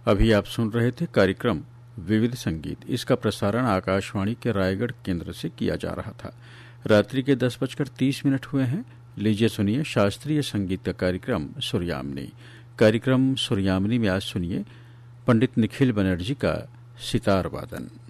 अभी आप सुन रहे थे कार्यक्रम विविध संगीत। इसका प्रसारण आकाशवाणी के रायगढ़ केंद्र से किया जा रहा था। रात्रि के 10:30 हुए हैं। लीजिए सुनिए शास्त्रीय संगीत का कार्यक्रम सूर्यामनी। कार्यक्रम सूर्यामनी में आज सुनिए पंडित निखिल बनर्जी का सितार वादन।